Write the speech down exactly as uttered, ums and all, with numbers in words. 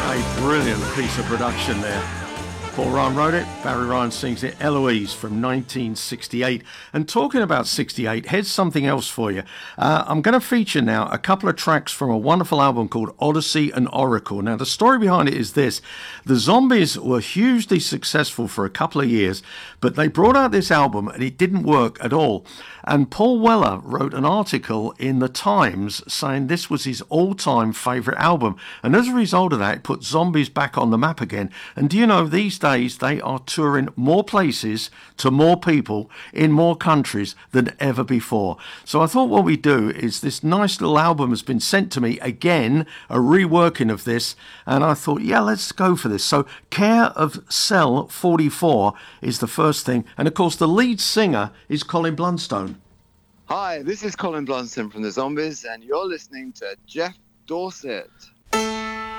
A brilliant piece of production there. Paul Ryan wrote it, Barry Ryan sings it, Eloise from nineteen sixty-eight. And talking about sixty-eight, here's something else for you. Uh, I'm going to feature now a couple of tracks from a wonderful album called Odyssey and Oracle. Now, the story behind it is this. The Zombies were hugely successful for a couple of years, but they brought out this album and it didn't work at all. And Paul Weller wrote an article in The Times saying this was his all-time favourite album. And as a result of that, it put Zombies back on the map again. And do you know, these days they are touring more places to more people in more countries than ever before. So I thought what we do is this nice little album has been sent to me again, a reworking of this, and I thought, yeah, let's go for this. So Care of Cell forty-four is the first thing, and of course the lead singer is Colin Blunstone. Hi, this is Colin Blunstone from the Zombies, and you're listening to Jeff Dorset.